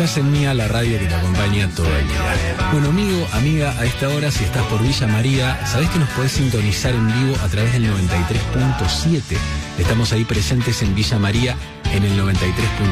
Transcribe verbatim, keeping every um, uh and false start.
Estás en Mía, la radio que te acompaña todo el día. Bueno, amigo, amiga, a esta hora, si estás por Villa María, sabés que nos podés sintonizar en vivo a través del noventa y tres punto siete. Estamos ahí presentes en Villa María en el noventa y tres punto siete.